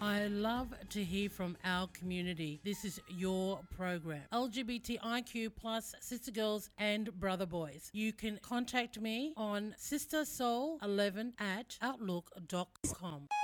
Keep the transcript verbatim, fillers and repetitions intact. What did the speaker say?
I love to hear from our community. This is your program. L G B T I Q plus sister girls and brother boys. You can contact me on sister soul eleven at outlook dot com.